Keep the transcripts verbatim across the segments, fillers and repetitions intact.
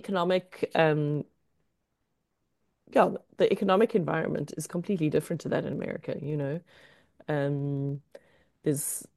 economic um yeah, the economic environment is completely different to that in America, you know. Um, there's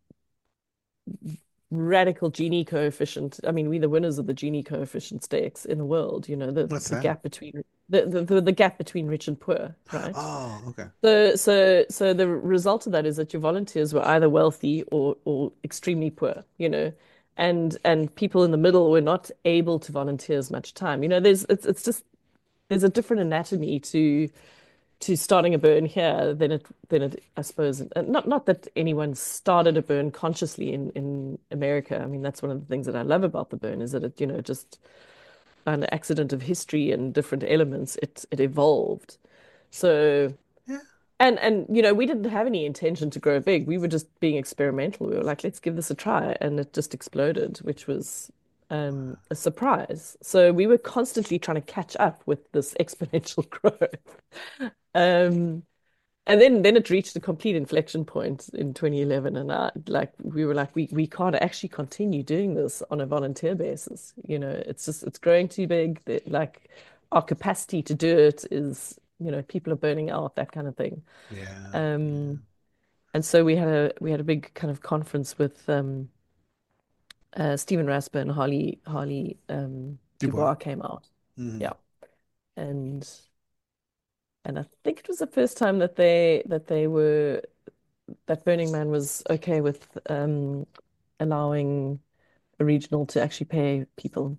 radical Gini coefficient. I mean, we're the winners of the Gini coefficient stakes in the world, you know, the What's the that? gap between the the, the, the gap between rich and poor, right? Oh, okay. So so so the result of that is that your volunteers were either wealthy or or extremely poor, you know. And and people in the middle were not able to volunteer as much time. You know, there's it's it's just there's a different anatomy to to starting a burn here than it than it I suppose not not that anyone started a burn consciously in in America. I mean that's one of the things that I love about the burn is that it you know just an accident of history and different elements it it evolved. So Yeah. and and you know we didn't have any intention to grow big. We were just being experimental. We were like let's give this a try and it just exploded, which was um, a surprise. So we were constantly trying to catch up with this exponential growth. Um, and then then it reached a complete inflection point in twenty eleven, and I, like we were like we we can't actually continue doing this on a volunteer basis. You know, it's just it's growing too big. That like our capacity to do it is, you know, people are burning out, that kind of thing. Yeah. Um, Yeah. and so we had a we had a big kind of conference with um uh Stephen Rasper and Harley Harley um Dubois. Dubois came out. Hmm. Yeah. And and I think it was the first time that they that they were that Burning Man was okay with um, allowing a regional to actually pay people,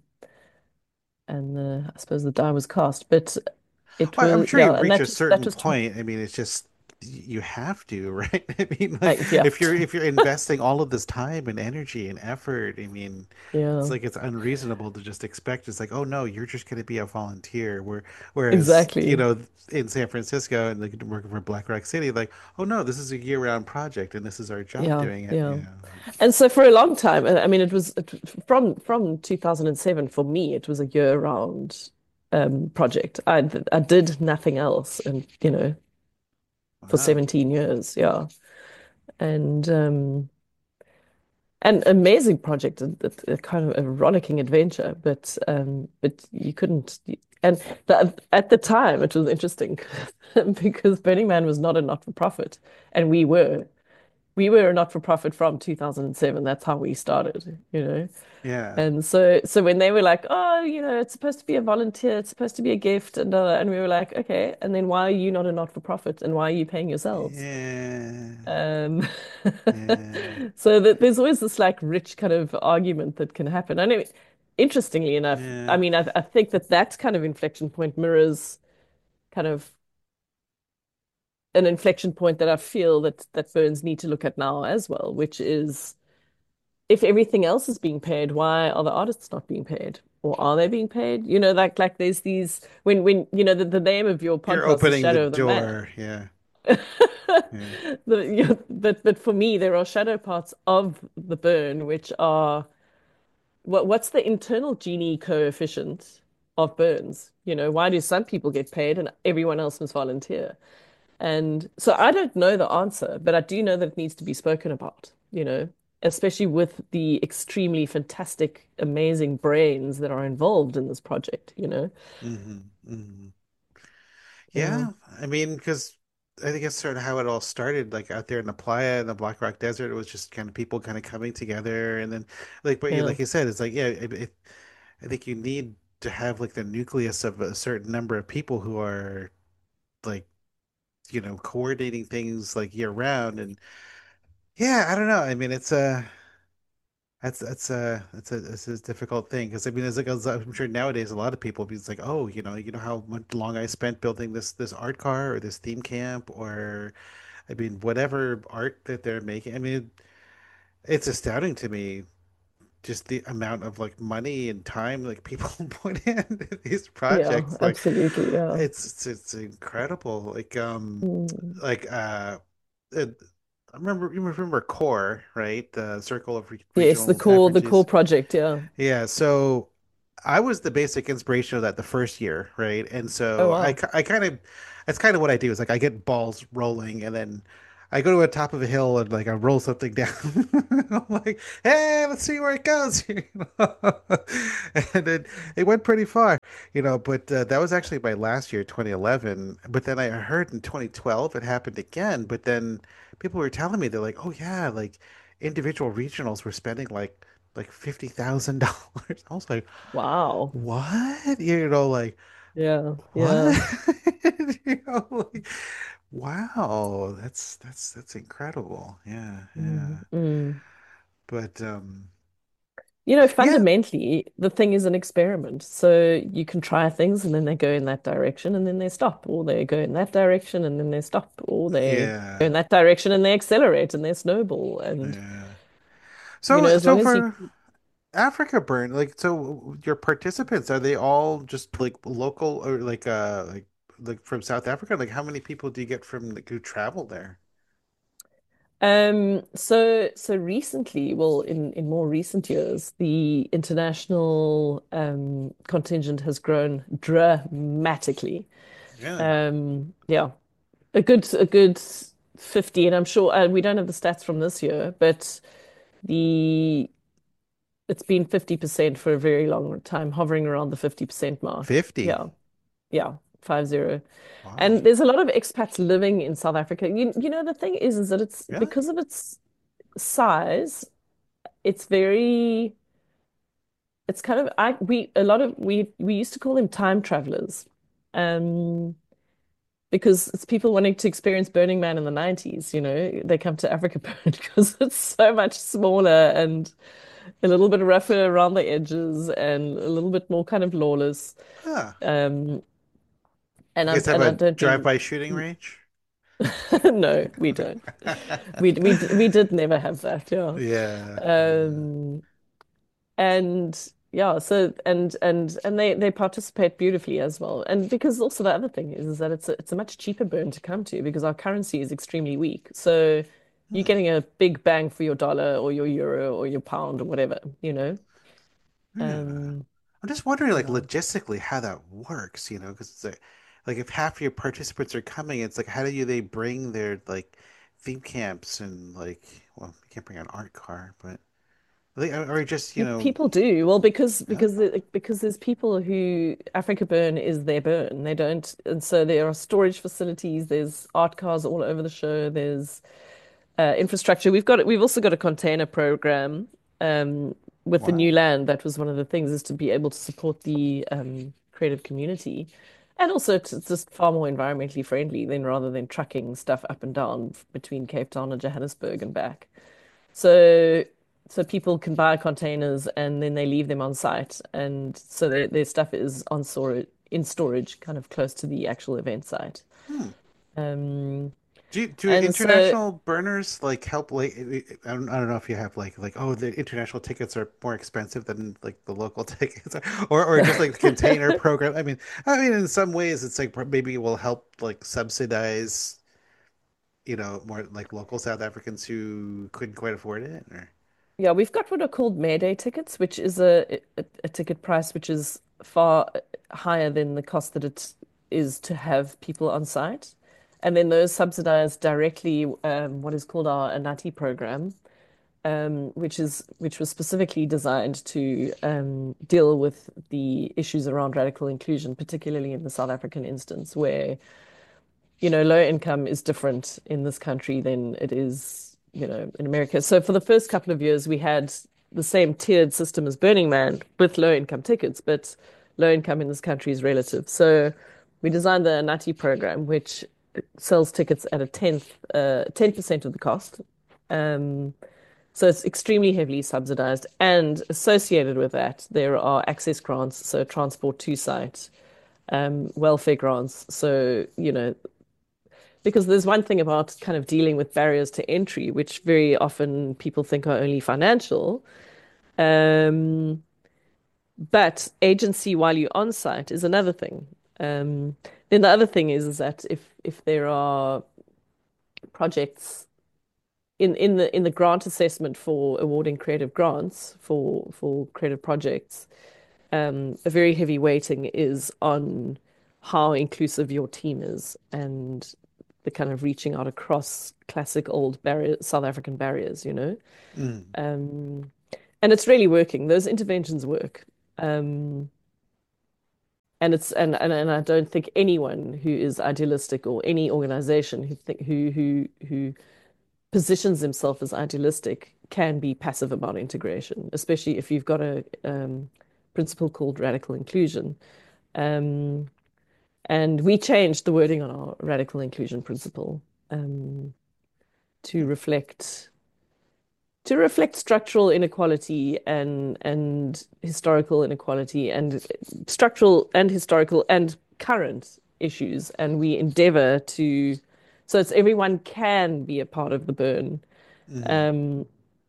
and the, I suppose the die was cast. But it Well, I'm was sure you yeah, and reach that a just that certain just taught point. I mean, it's just you have to, right? I mean, like like yeah, if you're if you're investing all of this time and energy and effort, I mean, it's yeah, like it's unreasonable to just expect it's like, oh no, you're just going to be a volunteer. Where whereas, you exactly, know, in San Francisco and like working for Black Rock City, like, oh no, this is a year-round project and this is our job yeah, doing it, you yeah. know. And so for a long time, I mean, it was it, from from two thousand seven for me, it was a year-round um, project. I I did nothing else, and you know, for Wow. seventeen years, yeah, and um, an amazing project, a, a kind of a rollicking adventure, but um, but you couldn't. And but at the time, it was interesting because Burning Man was not a not-for-profit, and we were. We were a not-for-profit from two thousand seven. That's how we started, you know. Yeah. And so, so when they were like, "Oh, you know, it's supposed to be a volunteer, it's supposed to be a gift," and uh, and we were like, "Okay," and then why are you not a not-for-profit, and why are you paying yourselves? Yeah. Um, Yeah. so that there's always this like rich kind of argument that can happen. I know, interestingly enough, Yeah. I mean, I, I think that that kind of inflection point mirrors kind of an inflection point that I feel that that Burns need to look at now as well, which is if everything else is being paid, why are the artists not being paid? Or are they being paid? You know, like like there's these when when you know the, the name of your You're podcast is opening the Shadow of the Man. door. Yeah. Yeah. The, you but but for me, there are shadow parts of the burn which are what what's the internal Gini coefficient of burns? You know, why do some people get paid and everyone else must volunteer? And so I don't know the answer, but I do know that it needs to be spoken about, you know, especially with the extremely fantastic, amazing brains that are involved in this project, you know. Hmm. Hmm. Yeah. Yeah. I mean, because I think it's sort of how it all started, like out there in the playa in the Black Rock Desert. It was just kind of people kind of coming together, and then, like, but you Yeah. like you said, it's like, yeah, it, it, I think you need to have like the nucleus of a certain number of people who are like, you know, coordinating things like year round, and yeah, I don't know. I mean, it's a That's that's a that's a that's a difficult thing because I mean, as like as I'm sure nowadays a lot of people be like, oh, you know, you know how much long I spent building this this art car or this theme camp or I mean whatever art that they're making. I mean, it's astounding to me just the amount of like money and time like people put in these Yeah, projects. Like absolutely. Yeah. it's it's, it's incredible. Like um Mm. like uh. It, I remember you remember CORE, right? The Circle of Re Yes, the Regional core, the core Refugees. project. Yeah. Yeah, so I was the basic inspiration of that the first year, right? And Oh, so I, wow. ki- I kind of, that's kind of what I do is like I get balls rolling and then I go to the top of a hill and like I roll something down. I'm like, hey, let's see where it goes. You know? And it it went pretty far, you know. But uh, that was actually my last year, twenty eleven. But then I heard in twenty twelve it happened again. But then people were telling me they're like, oh yeah, like individual regionals were spending like like fifty thousand dollars. I was like, Wow. what? You know, like Yeah, what? yeah. You know, like, wow, that's that's that's incredible. Yeah, Mm, yeah. mm. But um You know, yeah, fundamentally, the thing is an experiment. So you can try things and then they go in that direction and then they stop, or they go in that direction and then they stop, or they go yeah, in that direction and they accelerate and they snowball. And, yeah. you know, So as long so as you, for Africa Burn, like so your participants, are they all just like local or like uh like like from South Africa? Like how many people do you get from like, who travel there? um, so so recently, well, in in more recent years, the international um contingent has grown dramatically. Really? Um, yeah, a good a good fifty, and I'm sure uh, we don't have the stats from this year, but the it's been fifty percent for a very long time, hovering around the fifty percent mark. fifty. Yeah, yeah, five zero. Wow. And there's a lot of expats living in South Africa. You you know the thing is is that it's Really? because of its size, it's very it's kind of I we a lot of we we used to call them time travelers. Um because it's people wanting to experience Burning Man in the nineties, you know, they come to Africa Burn because it's so much smaller and a little bit rougher around the edges and a little bit more kind of lawless. Huh. Um, and You I guys have and I a don't mean drive-by shooting range? no, we don't. We we we did never have that, yeah. Yeah, yeah. Um, and yeah, so and and and they they participate beautifully as well. And because also the other thing is, is that it's a, it's a much cheaper burn to come to because our currency is extremely weak. So you're Hmm. getting a big bang for your dollar or your euro or your pound or whatever, you know. Yeah. Um, I'm just wondering, like, yeah. logistically how that works, you know, because it's like, like if half your participants are coming, it's like, how do you they bring their like theme camps and like, well, you can't bring an art car, but like, or just, you Pe- know, People do well because yeah. because the- because there's people who Africa Burn is their burn. They don't, and so there are storage facilities. There's art cars all over the show. There's uh, infrastructure. We've got we've also got a container program um, with the new Wow. land. That was one of the things is to be able to support the um, creative community, and also it's it's just far more environmentally friendly than rather than trucking stuff up and down between Cape Town and Johannesburg and back. So so people can buy containers and then they leave them on site, and so their their stuff is on storage in storage, kind of close to the actual event site. Hmm. Um, Do you, do and so international burners like help like I don't, I don't know if you have like like oh the international tickets are more expensive than like the local tickets or or just like the container program. I mean I mean in some ways it's like maybe it will help like subsidize you know more like local South Africans who couldn't quite afford it or yeah, we've got what are called May Day tickets, which is a, a a ticket price which is far higher than the cost that it is to have people on site. And then those subsidize directly um, what is called our Anati program, um, which is which was specifically designed to um, deal with the issues around radical inclusion, particularly in the South African instance, where you know low income is different in this country than it is, you know, in America. So for the first couple of years, we had the same tiered system as Burning Man with low income tickets, but low income in this country is relative. So we designed the Nati program, which sells tickets at a tenth, uh, ten percent of the cost. Um, so it's extremely heavily subsidized, and associated with that, there are access grants, so transport to site, um, welfare grants. So, you know, because there's one thing about kind of dealing with barriers to entry, which very often people think are only financial. Um, but agency while you're on site is another thing. Um, then the other thing is, is that if if there are projects in in the in the grant assessment for awarding creative grants for for creative projects, um, a very heavy weighting is on how inclusive your team is and the kind of reaching out across classic old barrier, South African barriers, you know. Mm. Um, and it's really working. Those interventions work. Um, and it's and, and and I don't think anyone who is idealistic or any organization who think who who who positions himself as idealistic can be passive about integration, especially if you've got a um, principle called radical inclusion. Um, and we changed the wording on our radical inclusion principle um, to reflect to reflect structural inequality and and historical inequality and structural and historical and current issues, and we endeavor to so it's everyone can be a part of the burn Mm. um,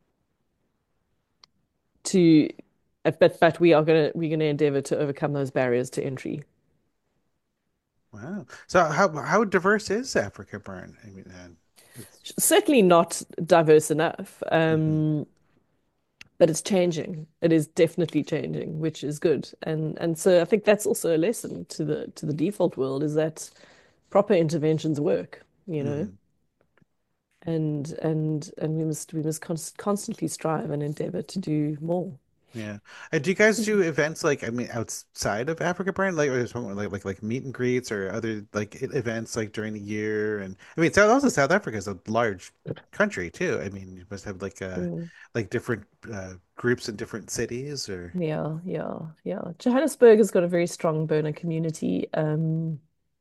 to but but we are gonna we're gonna endeavor to overcome those barriers to entry. Wow. So how how diverse is Africa Burn? I mean, uh, it's Certainly not diverse enough, hmm um, but it's changing. It is definitely changing, which is good. And and so I think that's also a lesson to the to the default world is that proper interventions work, you know, hmm and and and we must we must const constantly strive and endeavor to do more. Yeah. And do you guys do events like I mean outside of Africa Burn, like or something like like like meet and greets or other like e- events like during the year? And I mean, South also South Africa is a large country too. I mean, you must have like uh Mm. like different uh groups in different cities or Yeah, yeah, yeah. Johannesburg has got a very strong burner community. Um,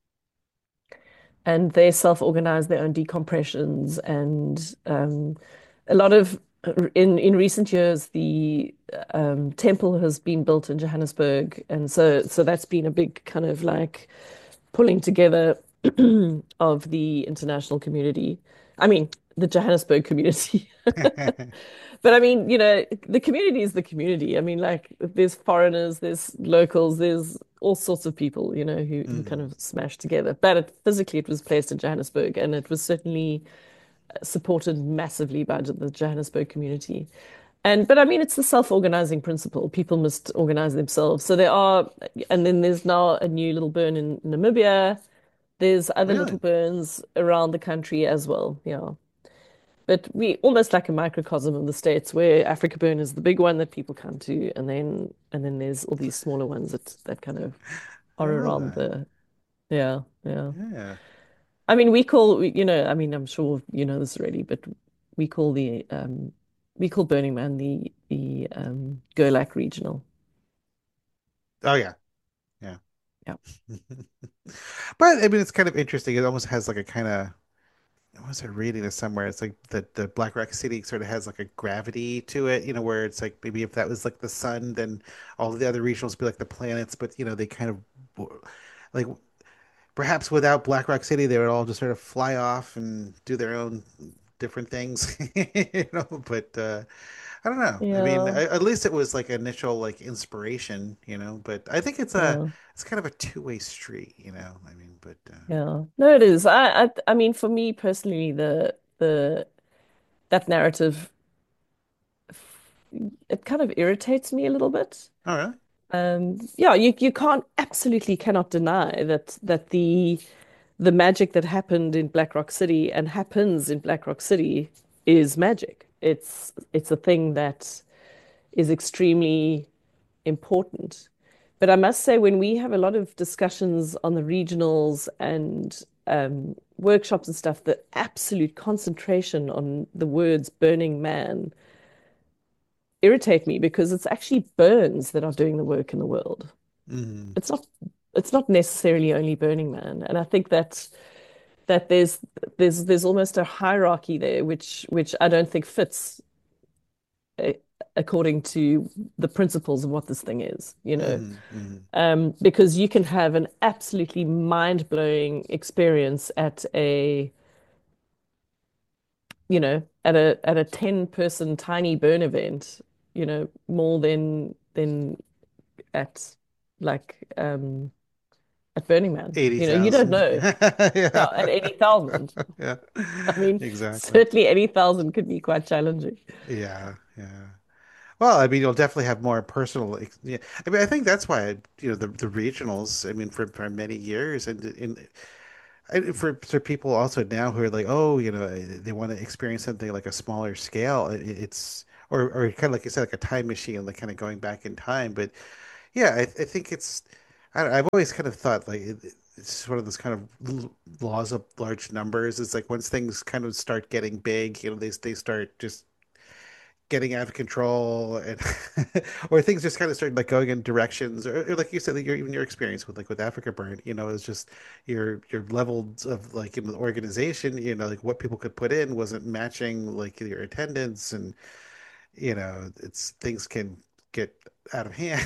and they self-organize their own decompressions and um, a lot of in in recent years the um, temple has been built in Johannesburg, and so so that's been a big kind of like pulling together of the international community. I mean, the Johannesburg community. But I mean, you know, the community is the community. I mean, like there's foreigners, there's locals, there's all sorts of people, you know, who, who kind hmm of smash together. But it, physically, it was placed in Johannesburg, and it was certainly supported massively by the Johannesburg community. And but I mean, it's the self-organizing principle. People must organize themselves. So there are, and then there's now a new little burn in Namibia. There's other little Really? burns around the country as well. Yeah. But we almost like a microcosm of the States where Africa Burn is the big one that people come to, and then and then there's all these smaller ones that that kind of I are love around that. the yeah, yeah. Yeah. I mean, we call you know, I mean, I'm sure you know this already, but we call the um we call Burning Man the the um Gerlach Regional. Oh yeah. Yeah. Yeah. But I mean, it's kind of interesting. It almost has like a kind of, I was reading this somewhere. It's like the the Black Rock City sort of has like a gravity to it, you know, where it's like maybe if that was like the sun, then all the other regionals would be like the planets. But you know, they kind of like perhaps without Black Rock City, they would all just sort of fly off and do their own different things, you know. But uh, I don't know. I mean, Yeah. at least it was like initial like inspiration, you know. But I think it's a Yeah. it's kind of a two-way street, you know. I mean, but uh, Yeah. No, it is. I I I mean, for me personally, the the that narrative it kind of irritates me a little bit. oh really? Um, yeah, you you can't absolutely cannot deny that that the the magic that happened in Black Rock City and happens in Black Rock City is magic. It's it's a thing that is extremely important. But I must say, when we have a lot of discussions on the regionals and um, workshops and stuff, the absolute concentration on the words Burning Man irritate me because it's actually Burns that are doing the work in the world. Mm, It's not it's not necessarily only Burning Man. And I think that that there's there's there's almost a hierarchy there which which I don't think fits uh, according to the principles of what this thing is, you know. mm, mm. Um, because you can have an absolutely mind-blowing experience at a, you know, at a at a ten person tiny burn event, you know, more than than at like um at Burning Man. You know, you don't eighty thousand. know. Yeah. Yeah, at eighty thousand. Yeah. I mean, Exactly. certainly eighty thousand could be quite challenging. Yeah. Yeah. Well, I mean, you'll definitely have more personal. ex- Yeah. I mean, I think that's why, you know, the the regionals, I mean, for, for many years and in I, for for people also now who are like, oh, you know, they want to experience something like a smaller scale. It, it's or or kind of like you said, like a time machine, like kind of going back in time. But yeah, I, I think it's. I, I've always kind of thought like it, it's one of those kind of l- laws of large numbers. It's like once things kind of start getting big, you know, they they start just getting out of control and or things just kind of started like going in directions or, or like you said like your even your experience with like with Africa Burn, you know, it's just your your levels of like in the organization, you know, like what people could put in wasn't matching like your attendance and you know it's things can get out of hand.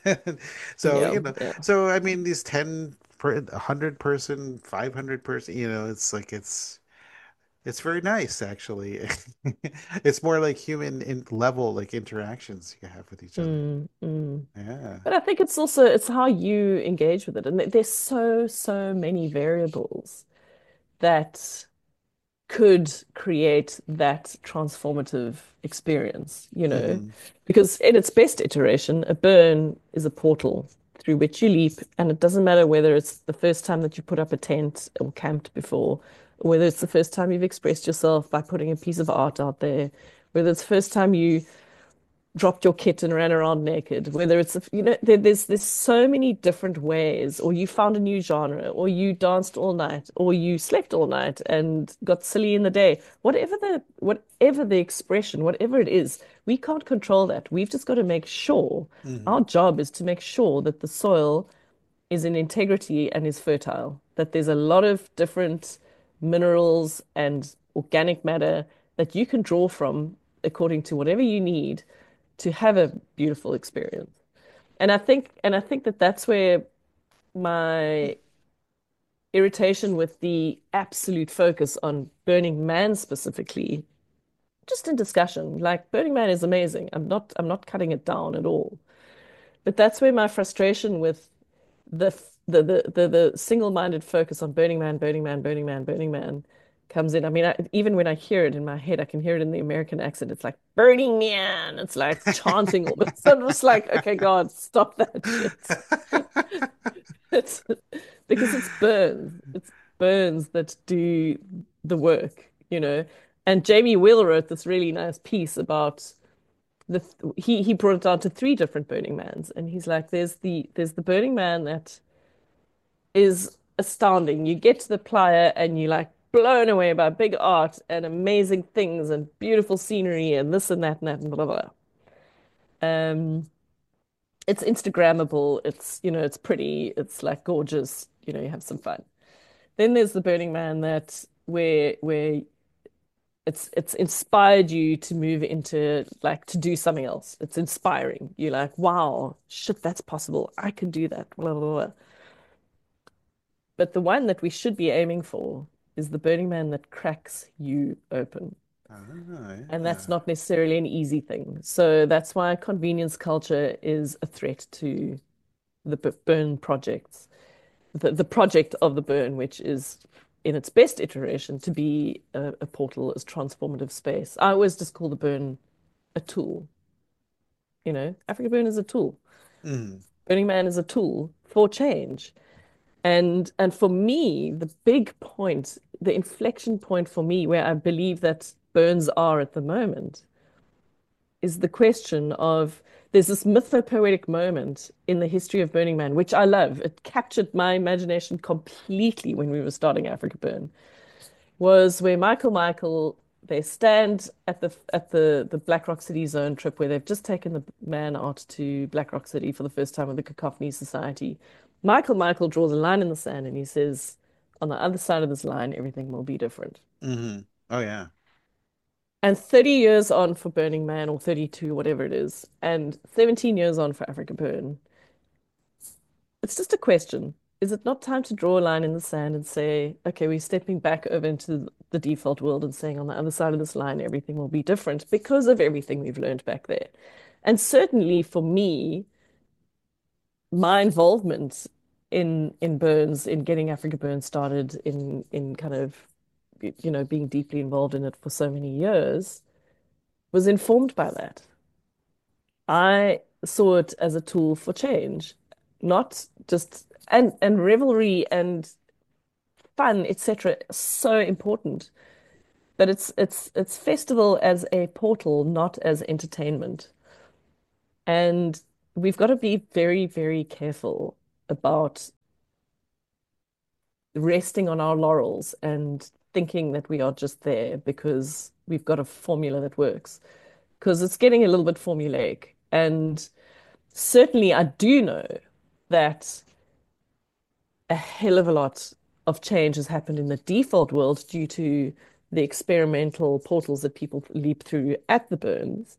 So Yeah, you know, yeah. so I mean these ten per one hundred person five hundred person, you know, it's like it's it's very nice, actually. It's more like human in level, like interactions you have with each other. Mm, mm. Yeah. But I think it's also it's how you engage with it, and th- there's so so many variables that could create that transformative experience, you know, Hmm. because in its best iteration, a burn is a portal through which you leap, and it doesn't matter whether it's the first time that you put up a tent or camped before, or whether it's the first time you've expressed yourself by putting a piece of art out there, whether it's the first time you dropped your kit and ran around naked, whether it's, you know, there, there's there's so many different ways, or you found a new genre, or you danced all night, or you slept all night and got silly in the day. Whatever the whatever the expression, whatever it is, we can't control that. We've just got to make sure, Hmm. our job is to make sure that the soil is in integrity and is fertile, that there's a lot of different minerals and organic matter that you can draw from according to whatever you need to have a beautiful experience. And I think and I think that that's where my irritation with the absolute focus on Burning Man specifically, just in discussion, like Burning Man is amazing. I'm not I'm not cutting it down at all. But that's where my frustration with the the the the, the single-minded focus on Burning Man, Burning Man, Burning Man, Burning Man comes in. I mean, I, even when I hear it in my head, I can hear it in the American accent. It's like Burning Man. It's like chanting almost. I'm just like, okay, God, stop that shit. It's because it's burns. It's burns that do the work, you know. And Jamie Wheal wrote this really nice piece about the he he brought it down to three different Burning Mans, and he's like, there's the there's the Burning Man that is astounding. You get to the playa and you're like blown away by big art and amazing things and beautiful scenery and this and that and that and blah blah. Um, it's Instagrammable. It's you know it's pretty. It's like gorgeous. You know you have some fun. Then there's the Burning Man that where where it's it's inspired you to move into like to do something else. It's inspiring. You're like, wow, shit, that's possible. I can do that. Blah, blah, blah. But the one that we should be aiming for is the Burning Man that cracks you open. Oh, And that's yeah. not necessarily an easy thing. So that's why convenience culture is a threat to the burn projects, the, the project of the burn, which is in its best iteration to be a, a portal as transformative space. I always just call the burn a tool. You know, Africa Burn is a tool. Mm. Burning Man is a tool for change. And and for me, the big point, the inflection point for me, where I believe that burns are at the moment, is the question of there's this mythopoetic moment in the history of Burning Man, which I love. It captured my imagination completely when we were starting Africa Burn, was where Michael Michael they stand at the at the the Black Rock City Zone trip where they've just taken the man out to Black Rock City for the first time with the Cacophony Society. Michael Michael draws a line in the sand and he says, on the other side of this line, everything will be different. Hmm. Oh, yeah. And thirty years on for Burning Man, or thirty-two, whatever it is, and seventeen years on for Africa Burn, it's just a question. Is it not time to draw a line in the sand and say, okay, we're stepping back over into the default world and saying on the other side of this line, everything will be different because of everything we've learned back there? And certainly for me, my involvement in in Burns, in getting Africa Burns started, in in kind of you know being deeply involved in it for so many years, was informed by that. I saw it as a tool for change, not just and and revelry and fun, et cetera, so important. But it's it's it's festival as a portal, not as entertainment. And we've got to be very, very careful about resting on our laurels and thinking that we are just there because we've got a formula that works. Because it's getting a little bit formulaic. And certainly I do know that a hell of a lot of change has happened in the default world due to the experimental portals that people leap through at the burns.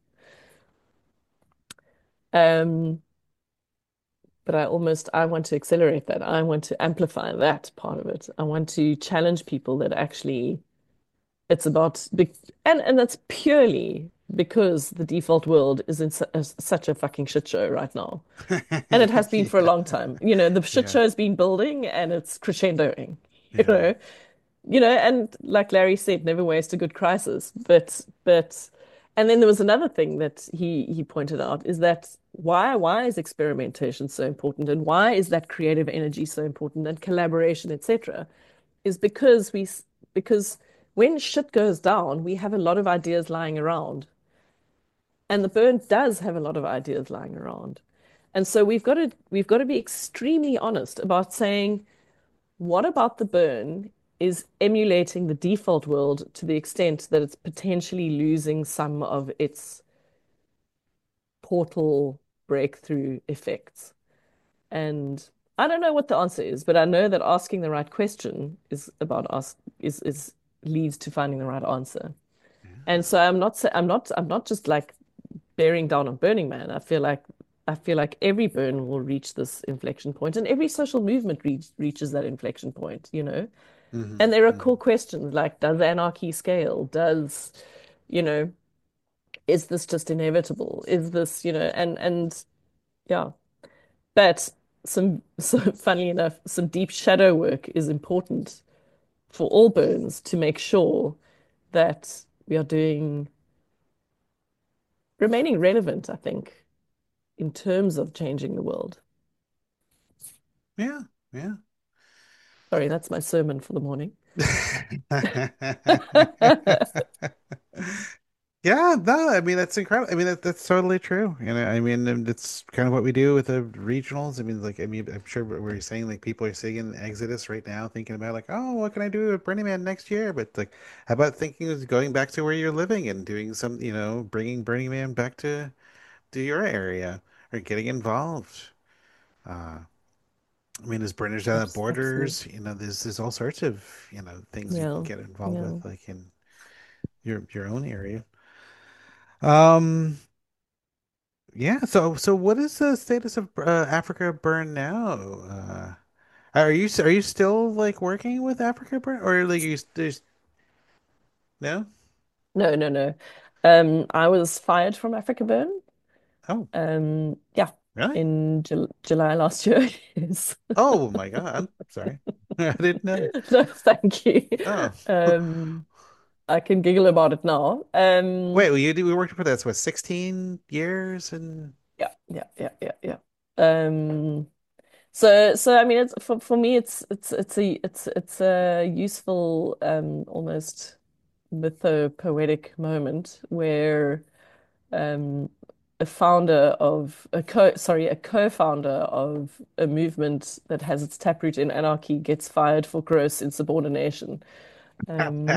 Um, but I almost I want to accelerate that. I want to amplify that part of it. I want to challenge people that actually it's about big and and that's purely because the default world is in su such a fucking shit show right now. And it has been for a Yeah. long time. You know, the shit Yeah. show's been building and it's crescendoing, you Yeah. know. You know, and like Larry said, never waste a good crisis. But but and then there was another thing that he he pointed out is that why why is experimentation so important and why is that creative energy so important and collaboration, et cetera, is because we because when shit goes down, we have a lot of ideas lying around. And the burn does have a lot of ideas lying around. And so we've got to we've got to be extremely honest about saying, what about the burn is emulating the default world to the extent that it's potentially losing some of its portal breakthrough effects? And I don't know what the answer is, but I know that asking the right question is about ask is is leads to finding the right answer. And Yeah. so I'm not I'm not I'm not just like bearing down on Burning Man. I feel like I feel like every burn will reach this inflection point, and every social movement reach, reaches that inflection point, you know. Hmm. And there are Hmm. cool questions like, does anarchy scale? Does, you know, is this just inevitable? Is this, you know, and and yeah. But some, so funnily enough, some deep shadow work is important for all burns to make sure that we are doing remaining relevant, I think, in terms of changing the world. Yeah. Yeah. Sorry, that's my sermon for the morning. Yeah, no, I mean that's incredible. I mean that that's totally true. You know, I mean and it's kind of what we do with the regionals. I mean, like I mean, I'm sure what we're saying like people are sitting in Exodus right now, thinking about like, oh, what can I do with Burning Man next year? But like, how about thinking of going back to where you're living and doing some, you know, bringing Burning Man back to to your area or getting involved. Uh, I mean, there's Burners Without Abs- Absolutely. Borders. You know, there's there's all sorts of you know things you can Yeah. get involved Yeah. with, like in your your own area. Um, yeah. So so what is the status of uh, Africa Burn now? Uh, are you are you still like working with Africa Burn or like you there's no? No, no, no. Um, I was fired from Africa Burn. Oh, Um, yeah, really? in Jul July last year. Yes. Oh my God. I'm sorry. I didn't know. No, thank you. Oh. Um, I can giggle about it now. Um, Wait, well, you we worked for that's what sixteen years and yeah, yeah, yeah, yeah, yeah. Um, so, so I mean, it's for for me, it's it's it's a it's it's a useful, um, almost mytho-poetic moment where um, a founder of a co sorry, a co-founder of a movement that has its taproot in anarchy gets fired for gross insubordination. Um,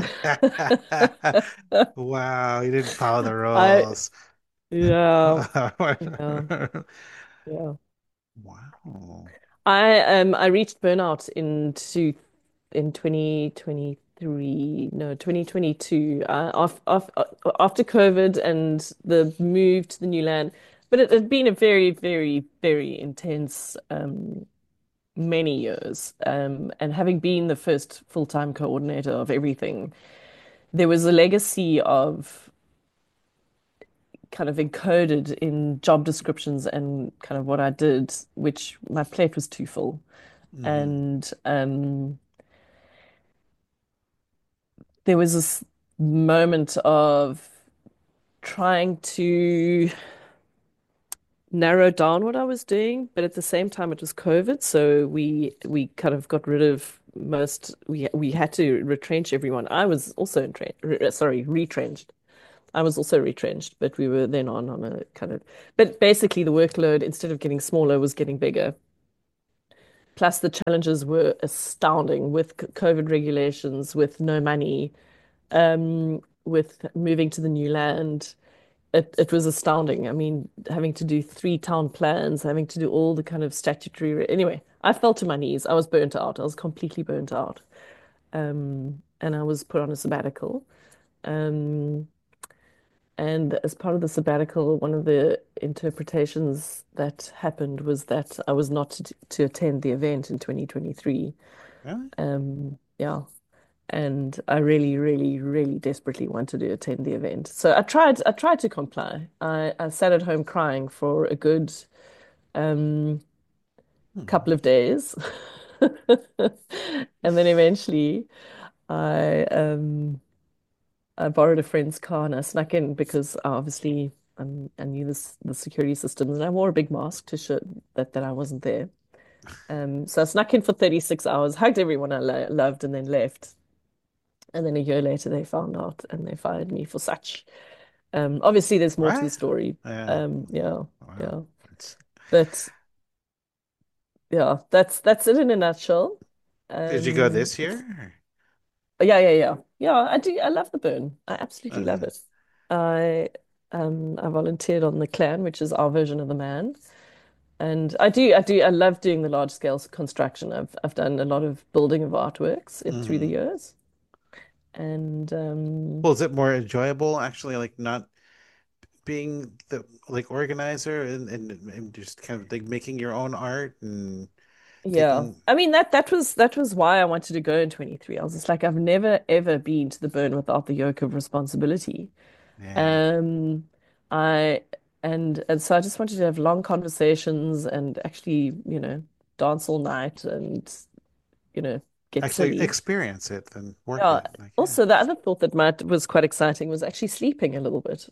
wow, you didn't follow the I rules. yeah yeah yeah. Wow. I um I reached burnout in two in twenty twenty-three, no, twenty twenty-two, uh, off, off, uh, after COVID and the move to the new land. But it had been a very, very, very intense um, many years. Um, and having been the first full-time coordinator of everything, there was a legacy of kind of encoded in job descriptions and kind of what I did, which my plate was too full. Hmm. And um, there was this moment of trying to narrow down what I was doing, but at the same time it was COVID, so we we kind of got rid of most we we had to retrench everyone. I was also entrenched, re, sorry, retrenched. I was also retrenched, but we were then on on a kind of, but basically the workload instead of getting smaller was getting bigger. Plus the challenges were astounding with COVID regulations, with no money, um, with moving to the new land. It it was astounding. I mean, having to do three town plans, having to do all the kind of statutory. Anyway, I fell to my knees. I was burnt out. I was completely burnt out. Um, and I was put on a sabbatical. Um, and as part of the sabbatical, one of the interpretations that happened was that I was not to, to attend the event in twenty twenty-three. Really? Um, yeah. And I really, really, really desperately wanted to attend the event. So I tried, I tried to comply. I, I sat at home crying for a good um, Hmm. couple of days. And then eventually I um, I borrowed a friend's car and I snuck in because obviously um, I knew this the security systems and I wore a big mask to show that that I wasn't there. Um, so I snuck in for thirty-six hours, hugged everyone I lo loved, and then left. And then a year later, they found out and they fired me for such. Um, obviously, there's more to the Right? story. Yeah. Um, yeah, Wow. yeah. It's, But yeah, that's that's it in a nutshell. did you go Um, this it's year? yeah, yeah, yeah, yeah. I do. I love the burn. I absolutely love Uh, it. I um I volunteered on the clan, which is our version of the man, and I do, I do, I love doing the large scale construction. I've I've done a lot of building of artworks it, through the mhm. years, and um Well, is it more enjoyable actually, like not being the like organizer and, and, and just kind of like making your own art and Yeah. taking, I mean that that was that was why I wanted to go in twenty-three. I was just like, I've never ever been to the burn without the yoke of responsibility. yeah. Um I and and so I just wanted to have long conversations and actually, you know, dance all night and, you know, get Actually silly. experience it and work Yeah. it. Like, yeah. Also, the other thought that might was quite exciting was actually sleeping a little bit.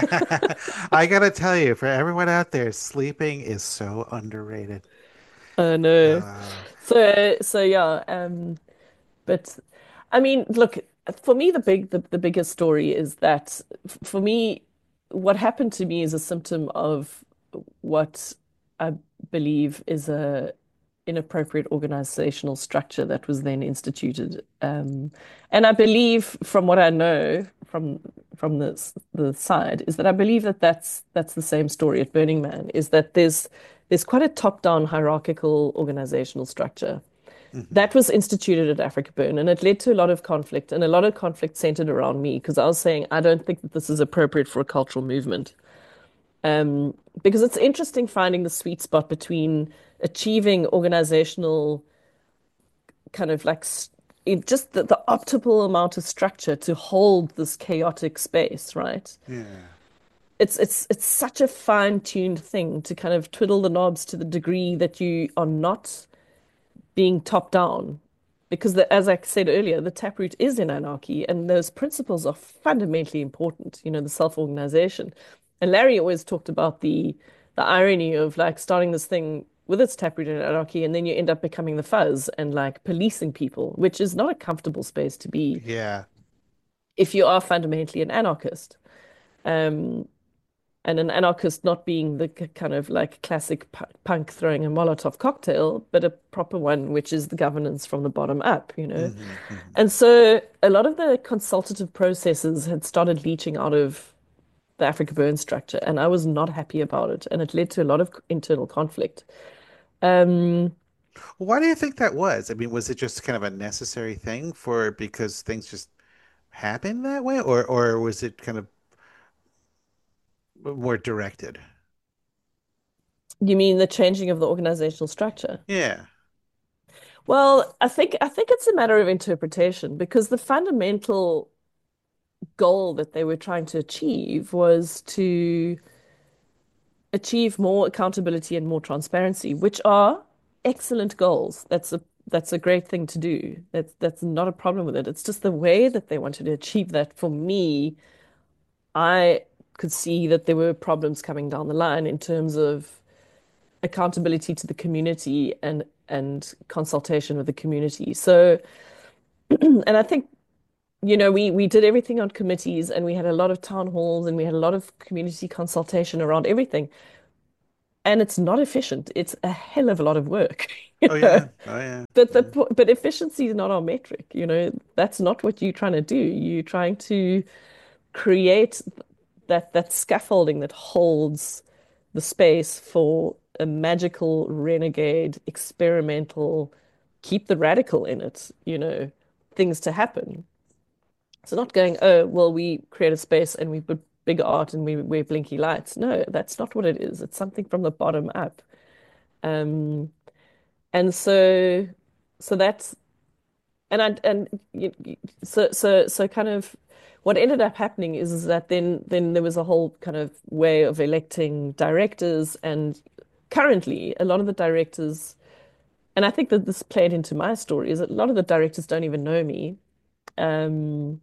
I gotta tell you, for everyone out there, sleeping is so underrated. Oh no. Uh, So so yeah, um But I mean, look, for me, the big the, the biggest story is that f- for me, what happened to me is a symptom of what I believe is a inappropriate organizational structure that was then instituted. Um, and I believe, from what I know from from the the side, is that I believe that that's that's the same story at Burning Man, is that there's there's quite a top-down hierarchical organizational structure mhm. that was instituted at Africa Burn, and it led to a lot of conflict, and a lot of conflict centered around me because I was saying I don't think that this is appropriate for a cultural movement. Um, because it's interesting finding the sweet spot between achieving organizational kind of like it, just the, the optimal amount of structure to hold this chaotic space, right? Yeah. It's it's it's such a fine-tuned thing to kind of twiddle the knobs to the degree that you are not being top down. Because the, as I said earlier, the taproot is in anarchy, and those principles are fundamentally important, you know, the self-organization. And Larry always talked about the the irony of like starting this thing with its taproot in anarchy, and then you end up becoming the fuzz and like policing people, which is not a comfortable space to be Yeah. if you are fundamentally an anarchist. Um, and an anarchist not being the kind of like classic punk throwing a Molotov cocktail, but a proper one, which is the governance from the bottom up, you know. Hmm. Hmm. And so a lot of the consultative processes had started leaching out of the Africa Burn structure, and I was not happy about it, and it led to a lot of internal conflict. Um, Why do you think that was? I mean, was it just kind of a necessary thing for because things just happen that way, or or was it kind of more directed? you mean the changing of the organizational structure? Yeah. Well, I think I think it's a matter of interpretation because the fundamental goal that they were trying to achieve was to achieve more accountability and more transparency, which are excellent goals. That's a that's a great thing to do. That's that's not a problem with it. It's just the way that they wanted to achieve that. For me, I could see that there were problems coming down the line in terms of accountability to the community and and consultation with the community. So, and I think, you know, we we did everything on committees and we had a lot of town halls and we had a lot of community consultation around everything. And it's not efficient. It's a hell of a lot of work, you Oh know. yeah. Oh yeah. But the Yeah. po- but efficiency is not our metric, you know. That's not what you're trying to do. You're trying to create that that scaffolding that holds the space for a magical, renegade, experimental, keep the radical in it, you know, things to happen. So not going, oh, well, we create a space and we put big art and we wear blinky lights. No, that's not what it is. It's something from the bottom up. Um, and so so that's and I and you, so so so kind of what ended up happening is, is that then then there was a whole kind of way of electing directors, and currently a lot of the directors, and I think that this played into my story, is that a lot of the directors don't even know me. Um,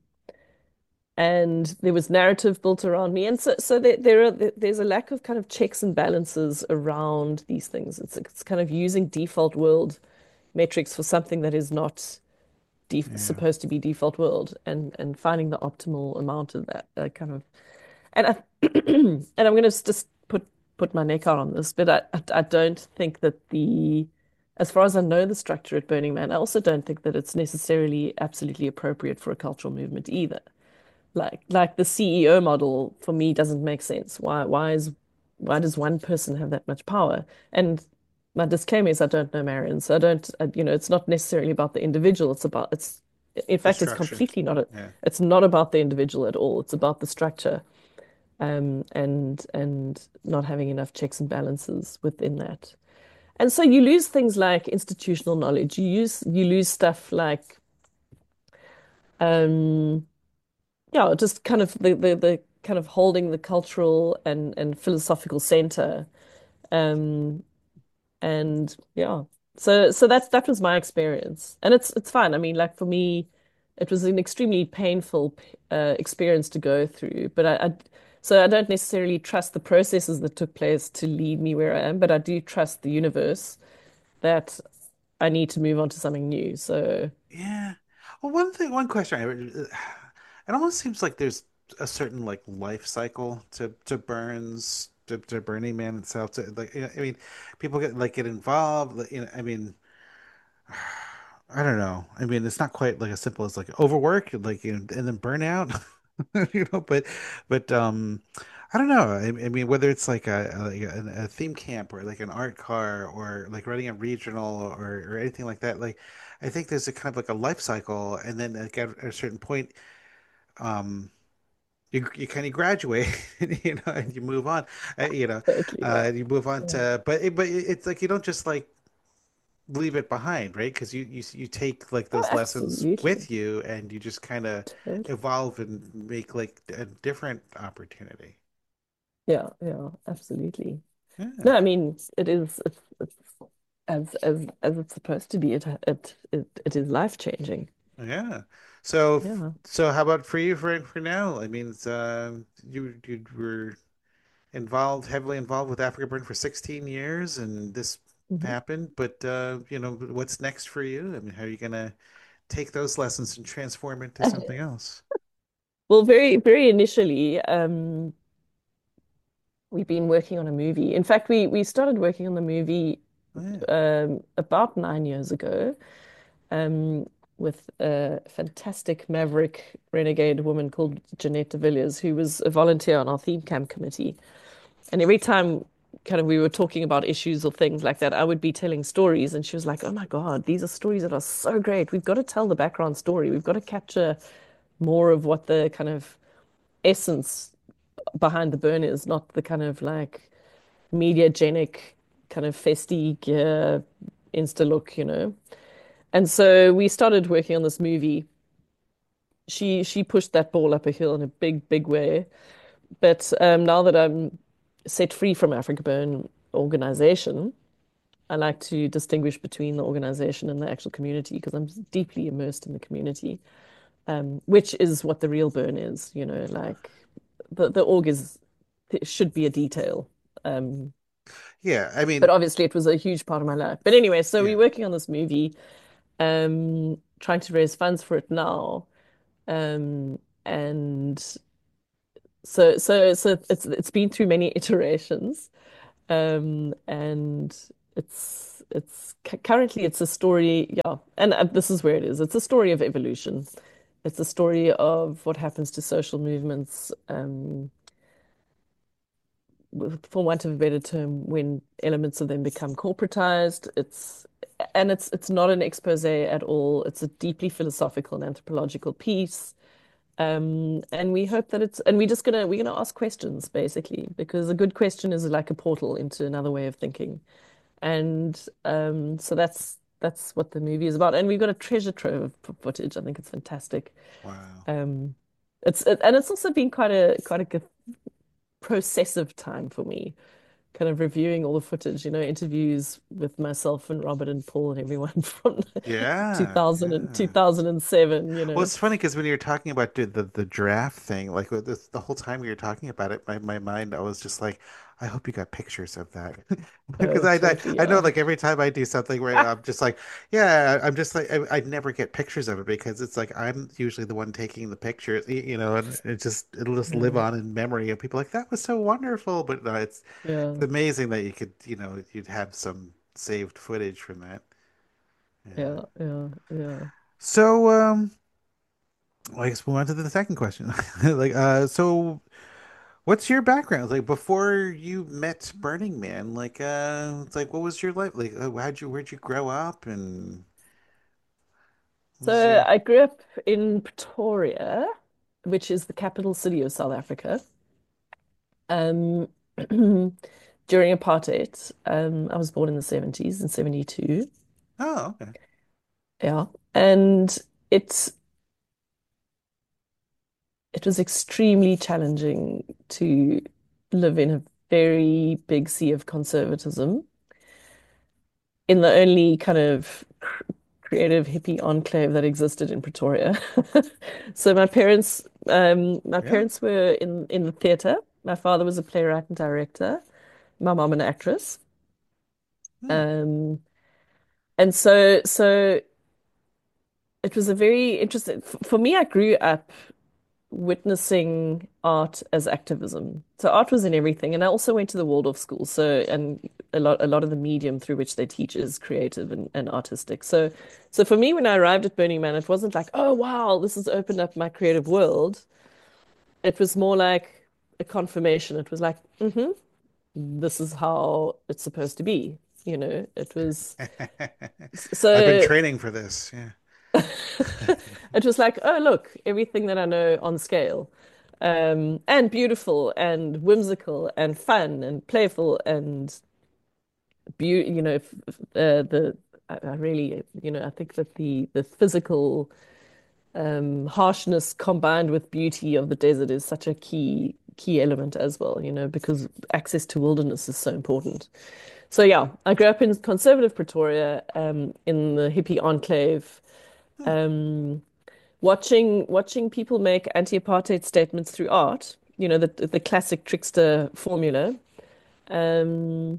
and there was narrative built around me, and so so there, there are there's a lack of kind of checks and balances around these things. It's it's kind of using default world metrics for something that is not def Yeah. supposed to be default world, and and finding the optimal amount of that uh, kind of and I and I'm going to just put put my neck out on this, but I, I I don't think that the as far as I know the structure at Burning Man, I also don't think that it's necessarily absolutely appropriate for a cultural movement either. Like like the C E O model for me doesn't make sense. Why why is why does one person have that much power? And my disclaimer is I don't know Marion, so I don't I, you know it's not necessarily about the individual. It's about it's in The fact it's structure. completely not a, Yeah. it's not about the individual at all. It's about the structure, um, and and not having enough checks and balances within that. And so you lose things like institutional knowledge. You use you lose stuff like um yeah, just kind of the, the, the kind of holding the cultural and, and philosophical center. Um, and yeah, so so that's that was my experience, and it's it's fine. I mean, like for me, it was an extremely painful uh, experience to go through, but I, I so I don't necessarily trust the processes that took place to lead me where I am, but I do trust the universe that I need to move on to something new. So Yeah. Well, one thing, one question, I, it almost seems like there's a certain like life cycle to to Burns to, to Burning Man itself. To like, you know, I mean, people get like get involved. Like, you know, I mean, I don't know. I mean, it's not quite like as simple as like overwork, like you know, and then burnout, you know. But, but um, I don't know. I, I mean, whether it's like a, a like a a theme camp or like an art car or like running a regional or or anything like that. Like, I think there's a kind of like a life cycle, and then like at a certain point, um. You, you kind of graduate, you know, and you move on, uh, you know, totally, uh, yeah, and you move on yeah, to, but it, but it's like you don't just like leave it behind, right? Because you, you you take like oh, those lessons absolutely, with you, and you just kind of totally. evolve and make like a different opportunity. Yeah, yeah, absolutely. Yeah, No, I mean it is it's, it's as as as it's supposed to be. It it it, it is life changing. yeah. So Yeah. so how about for you for for now? I mean, it's, um, you you were involved heavily involved with Africa Burn for sixteen years, and this Mhm. happened. But uh, you know, what's next for you? I mean, how are you gonna take those lessons and transform into something else? Well, very very initially, um, we've been working on a movie. In fact, we we started working on the movie Oh, yeah. um, about nine years ago, um, with a fantastic maverick renegade woman called Jeanette de Villiers, who was a volunteer on our theme camp committee. And every time kind of we were talking about issues or things like that, I would be telling stories, and she was like, "Oh my God, these are stories that are so great. We've got to tell the background story. We've got to capture more of what the kind of essence behind the burn is, not the kind of like mediagenic kind of festy gear insta look, you know." And so we started working on this movie. She she pushed that ball up a hill in a big, big way. But um, now that I'm set free from Africa Burn organization, I like to distinguish between the organization and the actual community because I'm deeply immersed in the community, um, which is what the real burn is. You know, like the the org is it should be a detail. Um, Yeah, I But mean, obviously it was a huge part of my life. But anyway, so we're yeah. working on this movie, um, trying to raise funds for it now. Um, and so so so it's it's been through many iterations. Um, and it's it's cu- currently it's a story, yeah, and uh, this is where it is. It's a story of evolution. It's a story of what happens to social movements, um, for want of a better term, when elements of them become corporatized. It's and it's it's not an expose at all. It's a deeply philosophical and anthropological piece. Um, and we hope that it's, and we're just gonna we're gonna ask questions basically, because a good question is like a portal into another way of thinking. And um, so that's that's what the movie is about. And we've got a treasure trove of footage. I think it's fantastic. Wow. Um, it's it, and it's also been quite a quite a processive time for me, kind of reviewing all the footage, you know, interviews with myself and Robert and Paul and everyone from two Yeah, thousand and two yeah. thousand seven, you Well, know. it's funny because when you're talking about the, the the draft thing, like with this, the whole time we were talking about it, my, my mind, I was just like, I hope you got pictures of that, because Oh, I, I totally, I know yeah. like every time I do something where I'm just like, yeah, I'm just like I, I never get pictures of it because it's like I'm usually the one taking the pictures, y- you know, and it just it'll just live Yeah, on in memory, and people are like that was so wonderful, but no, it's yeah, it's amazing that you could, you know, you'd have some saved footage from that. Yeah. yeah, yeah, yeah. So, um. Well, I guess we'll move on to the second question. Like, uh, so what's your background? Like before you met Burning Man, like, uh, it's like, what was your life? Like, uh, how'd you, where'd you grow up and what was So your, I grew up in Pretoria, which is the capital city of South Africa. Um, during apartheid, um, I was born in the seventies in seventy-two. oh, okay. Yeah. And it's it was extremely challenging to live in a very big sea of conservatism in the only kind of cr- creative hippie enclave that existed in Pretoria. So my parents, um, my Yeah. parents were in in the theatre. My father was a playwright and director. My mom an actress. Hmm. Um, and so so it was a very interesting f- for me. I grew up witnessing art as activism. So art was in everything, and I also went to the Waldorf school. So and a lot a lot of the medium through which they teach is creative and, and artistic. So so for me, when I arrived at Burning Man, it wasn't like, oh wow, this has opened up my creative world. It was more like a confirmation. It was like, mm-hmm, this is how it's supposed to be. You know, it was I've been so training for this. Yeah. it was like, oh, look, everything that I know on scale. Um, and beautiful and whimsical and fun and playful and be you know, f- f- uh, the I, I really, you know, I think that the the physical um, harshness combined with beauty of the desert is such a key key element as well, you know, because access to wilderness is so important. So yeah, I grew up in conservative Pretoria, um, in the hippie enclave. Hmm. Um, watching watching people make anti-apartheid statements through art, you know, the the classic trickster formula. Um,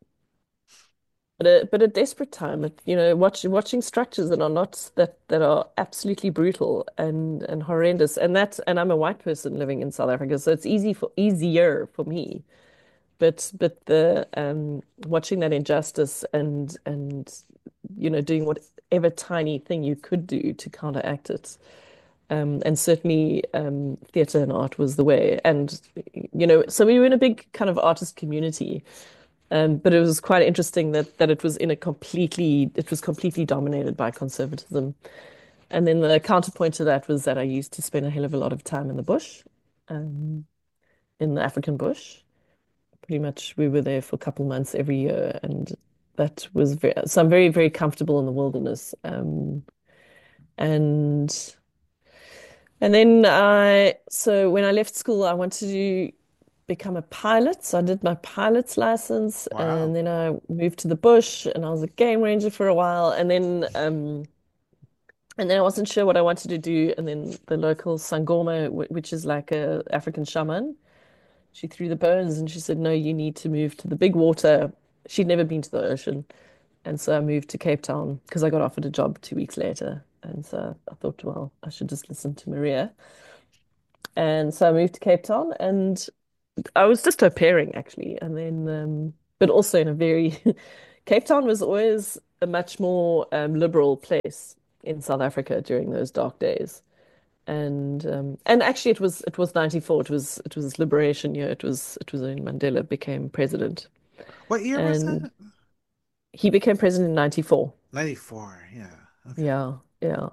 but a but a desperate time, it, you know, watching watching structures that are not that that are absolutely brutal and and horrendous. And that and I'm a white person living in South Africa, so it's easy for easier for me. But but the um watching that injustice and and you know, doing whatever tiny thing you could do to counteract it. Um, and certainly um, theatre and art was the way. And, you know, so we were in a big kind of artist community. Um, but it was quite interesting that that it was in a completely, it was completely dominated by conservatism. And then the counterpoint to that was that I used to spend a hell of a lot of time in the bush, um, in the African bush. Pretty much we were there for a couple months every year. And that was very, so I'm very, very comfortable in the wilderness. Um, and And then I, so when I left school, I wanted to become a pilot. So I did my pilot's license, and Wow. then I moved to the bush, and I was a game ranger for a while, and then um, and then I wasn't sure what I wanted to do, and then the local Sangoma, wh- which is like a African shaman, She threw the bones and she said, no, you need to move to the big water. She'd never been to the ocean. And so I moved to Cape Town because I got offered a job two weeks later. And so I thought, well, I should just listen to Maria. And so I moved to Cape Town and I was just au pairing actually. And then, um, but also in a very, Cape Town was always a much more um, liberal place in South Africa during those dark days. And um, and actually it was it was ninety-four. It was it was liberation year. It was it was when Mandela became president. What year was And that? he became president in ninety-four. ninety-four. Yeah. Okay. Yeah, yeah.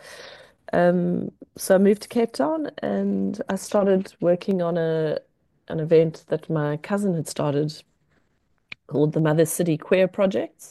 Um, so I moved to Cape Town and I started working on a an event that my cousin had started called the Mother City Queer Projects.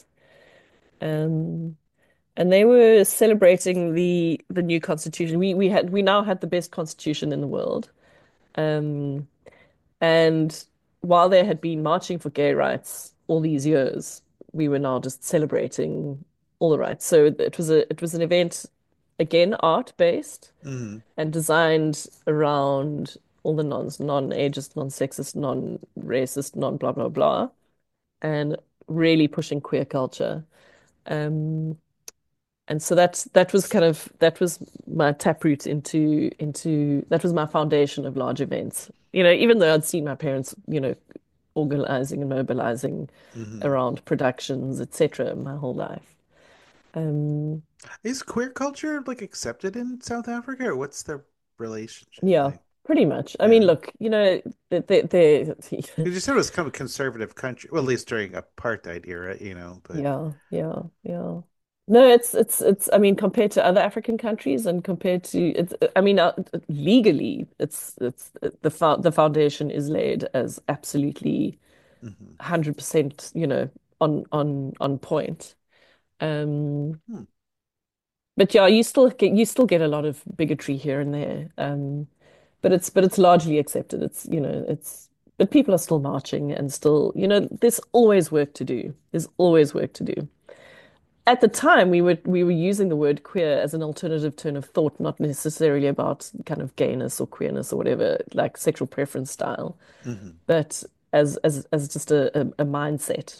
Um, and they were celebrating the the new constitution. We we had we now had the best constitution in the world. Um, and while they had been marching for gay rights all these years, we were now just celebrating all the rights. So it was a it was an event, again, art based Hmm. and designed around all the non non-ageist, non-sexist, non-racist, non-blah blah blah, and really pushing queer culture. Um, and so that's that was kind of that was my taproot into into that was my foundation of large events. You know, even though I'd seen my parents, you know, organizing and mobilizing Hmm. around productions, et cetera, my whole life. Um, Is queer culture like accepted in South Africa, or what's the relationship yeah, like? pretty much. I mean, Yeah. look, you know, they they, they Because you said it was kind of a conservative country, well, at least during apartheid era, you know, but yeah, yeah, yeah. No, it's it's it's. I mean, compared to other African countries, and compared to it's. I mean, uh, legally, it's it's the fo the foundation is laid as absolutely hmm. one hundred percent, you know, on on on point. Um, Hmm. but yeah, you still get you still get a lot of bigotry here and there. Um, but it's but it's largely accepted. It's you know it's but people are still marching and still you know there's always work to do. There's always work to do. At the time, we were we were using the word queer as an alternative turn of thought, not necessarily about kind of gayness or queerness or whatever, like sexual preference style, Hmm. but as as as just a, a, a mindset.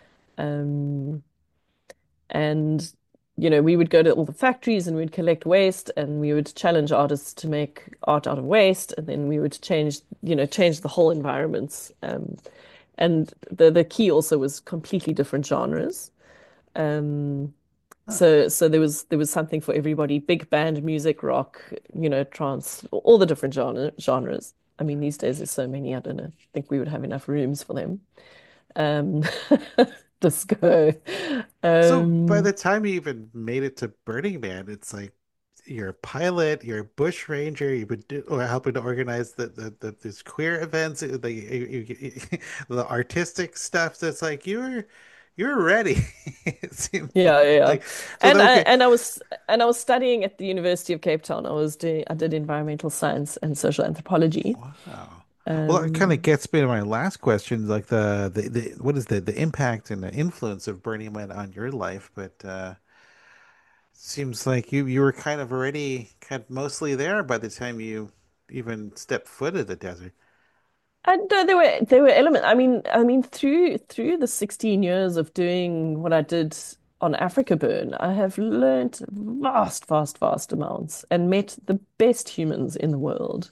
Um, and you know, we would go to all the factories and we'd collect waste and we would challenge artists to make art out of waste, and then we would change, you know, change the whole environments. Um, and the the key also was completely different genres. Um, Huh. So so there was there was something for everybody, big band music, rock, you know, trance, all the different genre genres. I mean, these days there's so many, I don't know, I think we would have enough rooms for them. Um, disco. So by Um, the time you even made it to Burning Man, it's like you're a pilot, you're a bush ranger, you've been do, or helping to organize the, the, the these queer events, uh, the you, you, the artistic stuff. So it's like you were you were ready. It seems yeah, yeah. Yeah. like so. And I Okay, and I was and I was studying at the University of Cape Town. I was doing I did environmental science and social anthropology. wow. Well, it kind of Um, gets me to my last question, like the, the the what is the the impact and the influence of Burning Man on your life, but. uh Seems like you you were kind of already kind of mostly there by the time you even stepped foot in the desert. And no, there were there were elements. I mean, I mean, through through the sixteen years of doing what I did on Africa Burn, I have learned vast, vast, vast amounts and met the best humans in the world.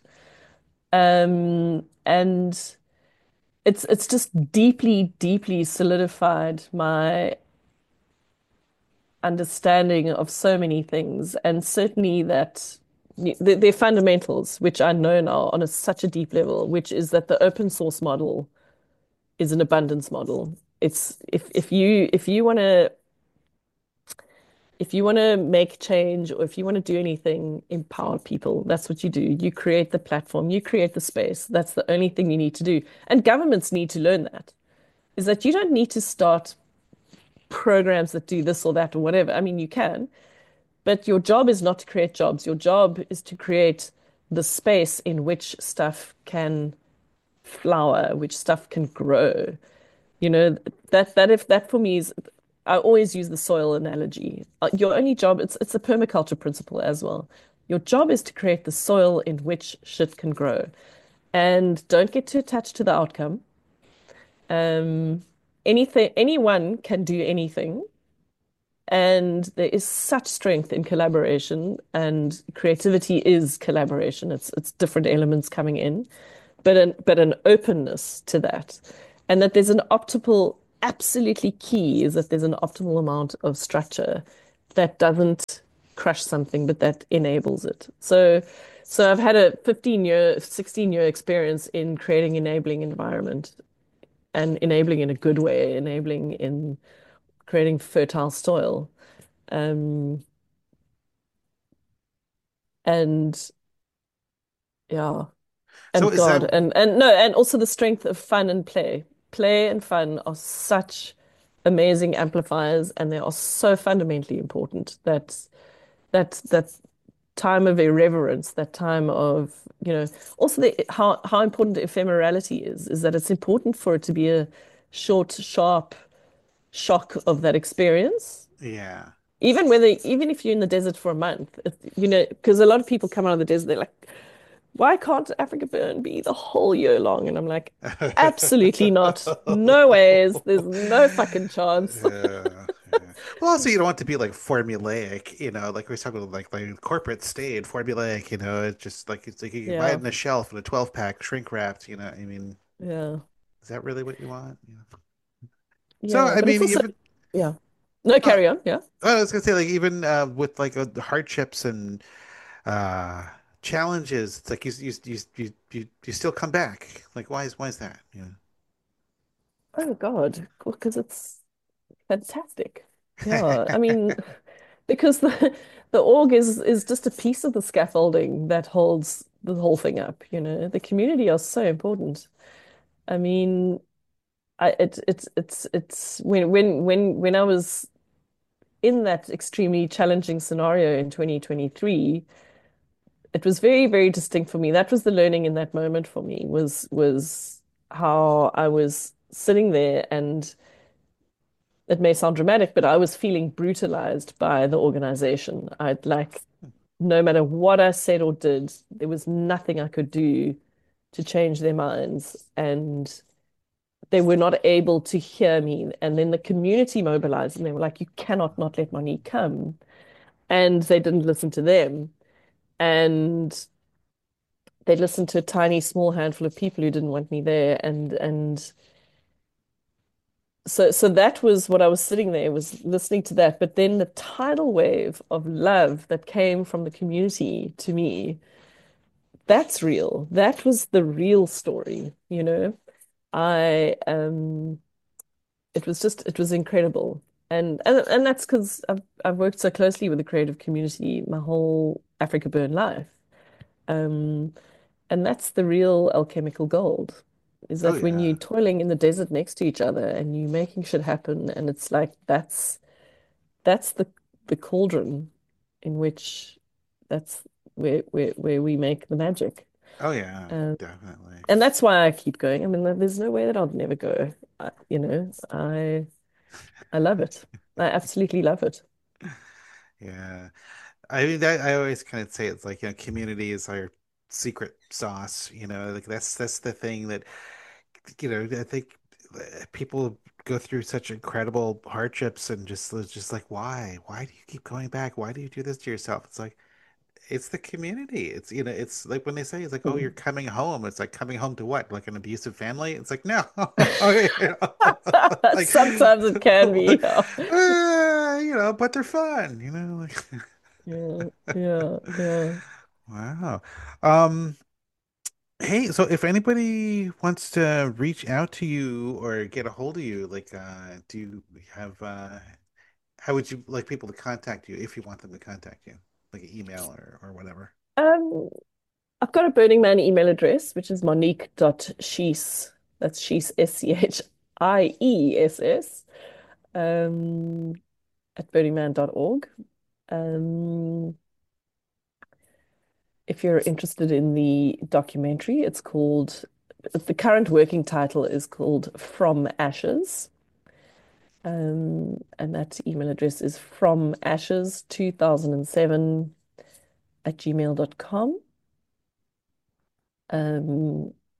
Um, and it's it's just deeply, deeply solidified my understanding of so many things, and certainly that the, their fundamentals, which I know now on a, such a deep level, which is that the open source model is an abundance model. It's if if you if you want to if you want to make change or if you want to do anything, empower people. That's what you do. You create the platform, you create the space. That's the only thing you need to do. And governments need to learn that. Is that you don't need to start programs that do this or that or whatever. I mean, you can, but your job is not to create jobs. Your job is to create the space in which stuff can flower, which stuff can grow. You know, that that if that for me is I always use the soil analogy. Uh, Your only job, it's it's a permaculture principle as well. Your job is to create the soil in which shit can grow. and don't get too attached to the outcome. Um, anything, anyone can do anything, and there is such strength in collaboration, and creativity is collaboration. It's it's different elements coming in, but an but an openness to that, and that there's an optimal. Absolutely key is that there's an optimal amount of structure that doesn't crush something, but that enables it. So, so I've had a fifteen year, sixteen year experience in creating enabling environment and enabling in a good way, enabling in creating fertile soil. Um, and yeah, So and is that God, and and no, and also the strength of fun and play. Play and fun are such amazing amplifiers, and they are so fundamentally important that that that time of irreverence, that time of, you know, also the how how important ephemerality is, is that it's important for it to be a short, sharp shock of that experience. yeah. Even whether, even if you're in the desert for a month, it, you know, because a lot of people come out of the desert, they're like, why can't Africa burn be the whole year long? And I'm like, absolutely not. No ways. There's no fucking chance. Yeah, yeah. Well, also you don't want to be like formulaic, you know, like we was talking about like like corporate stayed formulaic, you know, it's just like it's like you can buy it Yeah, in a shelf in a twelve pack, shrink wrapped, you know. I mean, yeah, is that really what you want? You know? So yeah. I But it's mean, also, even yeah. No, uh, carry on. Yeah. I was gonna say like even uh, with like uh, the hardships and uh challenges, it's like you you you you you, you still come back. Like why is why is that? Yeah. Oh God, because it's fantastic. Yeah, I mean, because the the org is is just a piece of the scaffolding that holds the whole thing up, you know. The community are so important. I mean, I it it's it's it's when when when when I was in that extremely challenging scenario in twenty twenty-three, it was very, very distinct for me. That was the learning in that moment for me was was how I was sitting there, and it may sound dramatic, but I was feeling brutalized by the organization. I'd like, no matter what I said or did, there was nothing I could do to change their minds. And they were not able to hear me. And then the community mobilized and they were like, you cannot not let Monique come. And they didn't listen to them. And they listened to a tiny, small handful of people who didn't want me there. And and so so that was what I was sitting there, was listening to that. But then the tidal wave of love that came from the community to me, that's real. That was the real story, you know. I um it was just it was incredible. And and, and that's because I've I've worked so closely with the creative community my whole Africa Burn life. Um and that's the real alchemical gold, is Oh that when you're yeah. toiling in the desert next to each other and you making shit happen, and it's like that's that's the the cauldron in which that's where where where we make the magic. Oh yeah, Um, definitely. and that's why I keep going. I mean, there's no way that I'll never go. I, you know, I I love it. I absolutely love it. Yeah. I mean that I always kind of say it's like, you know, community is our secret sauce, you know, like that's that's the thing that, you know, I think uh, people go through such incredible hardships and just it's just like why? Why do you keep going back? Why do you do this to yourself? It's like it's the community. It's, you know, it's like when they say it's like, oh, you're Mm. coming home. It's like coming home to what? Like an abusive family? It's like no. You know? Like, Sometimes it can be. like, Yeah, uh, you know, but they're fun, you know, like yeah, yeah, yeah. wow. Um, hey, so if anybody wants to reach out to you or get a hold of you, like, uh, do you have, uh, how would you like people to contact you if you want them to contact you? Like an email or, or whatever. Um, I've got a Burning Man email address, which is monique.schiess. That's Schiess, S C H I E S S, um, at burning man dot org. Um, if you're interested in the documentary, it's called, the current working title is called From Ashes. Um, and that email address is from ashes two thousand seven at gmail dot com. Um,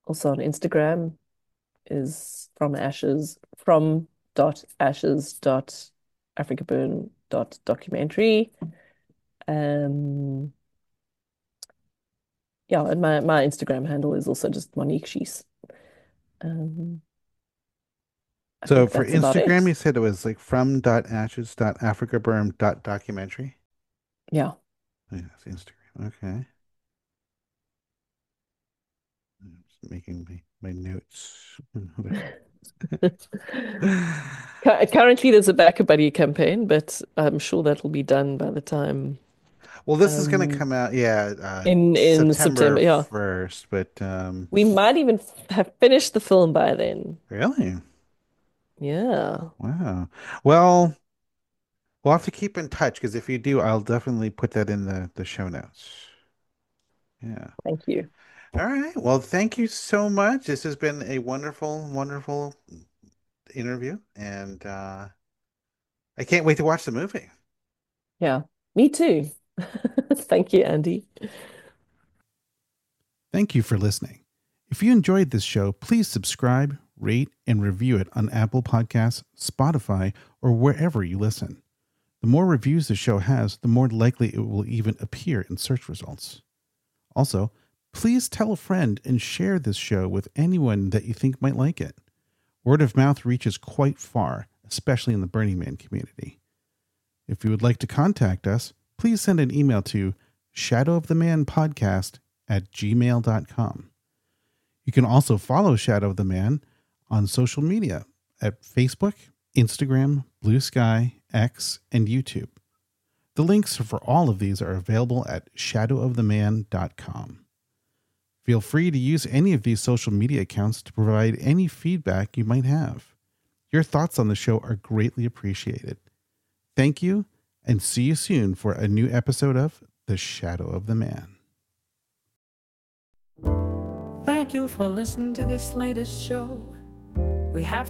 Also on Instagram is from ashes from dot ashes dot africaburn dot documentary. Um, yeah, and my, my Instagram handle is also just Monique Shees. Um, I So think for that's about Instagram, it. you said it was like from dot ashes dot africaburn dot documentary. Yeah. Yes, Instagram. Okay. I'm just making my, my notes. Currently, there's a Backer Buddy campaign, but I'm sure that'll be done by the time Well, this is going to um, come out, yeah, uh, in in September September. Yeah, first, but um, we might even f- have finished the film by then. really? Yeah, Wow. Well, we'll have to keep in touch because if you do, I'll definitely put that in the, the show notes. Yeah. thank you. All right. Well, thank you so much. This has been a wonderful, wonderful interview, and uh, I can't wait to watch the movie. Yeah, me too. Thank you, Andy. Thank you for listening. If you enjoyed this show, please subscribe, rate, and review it on Apple Podcasts, Spotify, or wherever you listen. The more reviews the show has, the more likely it will even appear in search results. Also, please tell a friend and share this show with anyone that you think might like it. Word of mouth reaches quite far, especially in the Burning Man community. If you would like to contact us, please send an email to shadowofthemanpodcast at gmail dot com. You can also follow Shadow of the Man on social media at Facebook, Instagram, Blue Sky, X, and YouTube. The links for all of these are available at shadow of the man dot com. Feel free to use any of these social media accounts to provide any feedback you might have. Your thoughts on the show are greatly appreciated. Thank you, and see you soon for a new episode of The Shadow of the Man. Thank you for listening to this latest show. We have